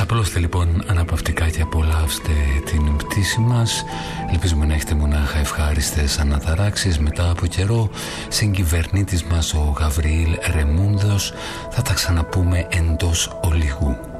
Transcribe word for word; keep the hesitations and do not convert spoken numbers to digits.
Εξαπλώστε λοιπόν αναπαυτικά και απολαύστε την πτήση μας. Ελπίζουμε να έχετε μονάχα ευχάριστες αναταράξεις. Μετά από καιρό, συγκυβερνήτης μας ο Γαβριήλ Ρεμούντος. Θα τα ξαναπούμε εντός ολιγού.